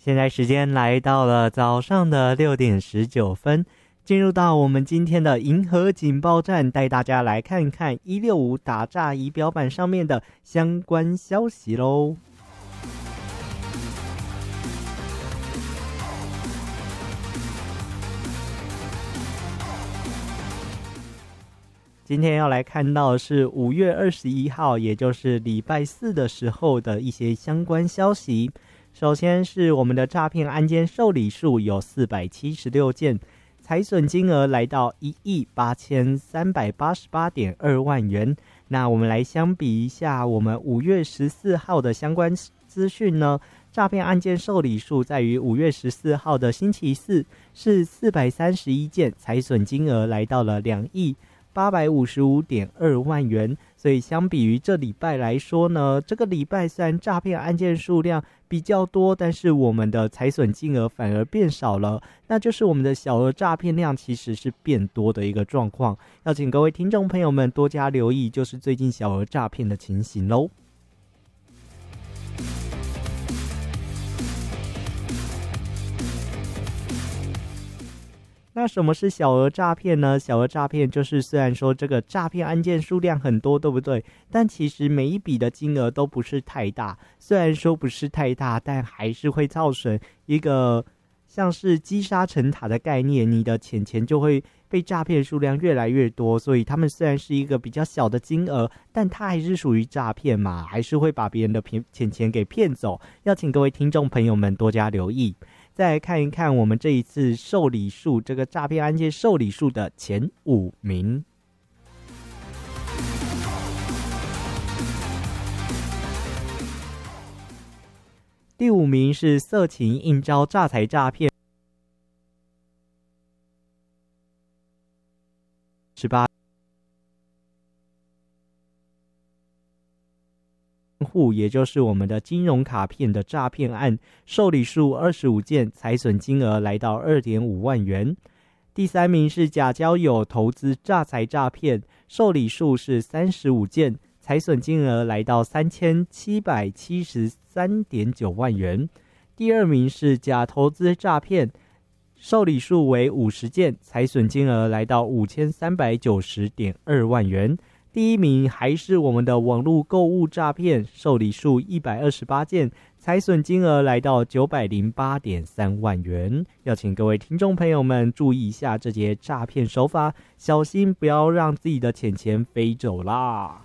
现在时间来到了早上的6:19，进入到我们今天的银河警报站，带大家来看看165打诈仪表板上面的相关消息咯。今天要来看到是5月21号，也就是礼拜四的时候的一些相关消息。首先是我们的诈骗案件受理数有476件，财损金额来到18388.2万元。那我们来相比一下我们5月14号的相关资讯呢，诈骗案件受理数在于5月14号的星期四是431件，财损金额来到了2亿855.2万元，所以相比于这礼拜来说呢，这个礼拜虽然诈骗案件数量比较多，但是我们的财损金额反而变少了，那就是我们的小额诈骗量其实是变多的一个状况，要请各位听众朋友们多加留意，就是最近小额诈骗的情形咯。那什么是小额诈骗呢？小额诈骗就是虽然说这个诈骗案件数量很多，对不对？但其实每一笔的金额都不是太大，虽然说不是太大，但还是会造成一个像是积沙成塔的概念，你的钱就会被诈骗数量越来越多，所以他们虽然是一个比较小的金额，但它还是属于诈骗嘛，还是会把别人的钱给骗走，要请各位听众朋友们多加留意。再来看一看我们这一次受理数，这个诈骗案件受理数的前5名。第5名是色情应招诈财诈骗18户，也就是我们的金融卡片的诈骗案，受理数25件，财损金额来到2.5万元。第3名是假交友投资诈财诈骗，受理数是35件，财损金额来到3773.9万元。第2名是假投资诈骗，受理数为50件，财损金额来到5390.2万元。第1名还是我们的网络购物诈骗，受理数128件，财损金额来到908.3万元。要请各位听众朋友们注意一下这些诈骗手法，小心不要让自己的钱飞走啦。